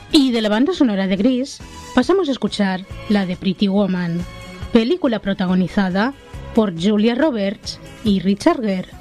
Y de la banda sonora de Grease pasamos a escuchar la de Pretty Woman, película protagonizada por Julia Roberts y Richard Gere.